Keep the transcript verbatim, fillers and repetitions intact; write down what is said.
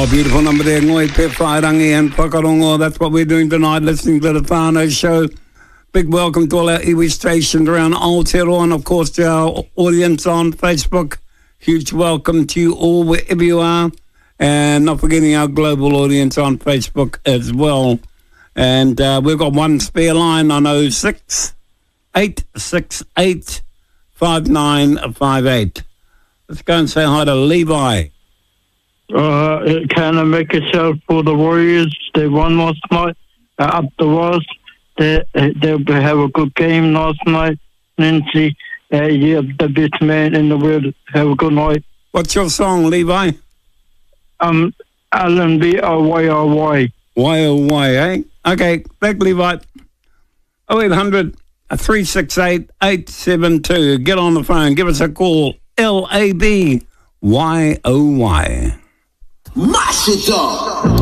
beautiful number there, Ngoi Pe Whairangi and Whakarongo. That's what we're doing tonight, listening to the Whānau Show. Big welcome to all our iwi stations around Aotearoa and, of course, to our audience on Facebook. Huge welcome to you all, wherever you are. And not forgetting our global audience on Facebook as well. And uh, we've got one spare line on oh six, eight six eight, five nine five eight. Let's go and say hi to Levi. Uh, can I make a shout for the Warriors? They won last night uh, up the West. They, they have a good game last night. Nancy, uh, you're the best man in the world. Have a good night. What's your song, Levi? Um, Alan B O Y O Y. Y O Y, eh? Okay, back Levi. oh eight hundred, three six eight, eight seven two. Get on the phone. Give us a call. L A B Y O Y. Mash it up!